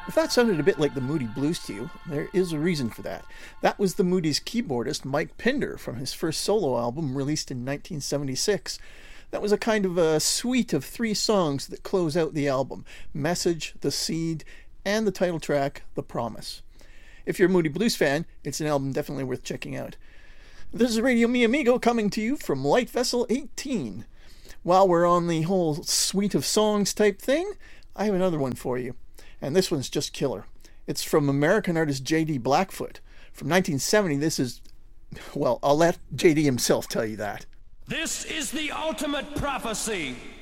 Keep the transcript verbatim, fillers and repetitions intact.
If that sounded a bit like the Moody Blues to you, there is a reason for that. That was the Moody's keyboardist Mike Pinder from his first solo album released in nineteen seventy-six. That was a kind of a suite of three songs that close out the album: Message, The Seed, and the title track, The Promise. If you're a Moody Blues fan, it's an album definitely worth checking out. This is Radio Mi Amigo coming to you from Light Vessel eighteen. While we're on the whole suite of songs type thing, I have another one for you. And this one's just killer. It's from American artist J D Blackfoot. From nineteen seventy, this is... Well, I'll let J D himself tell you that. This is the ultimate prophecy.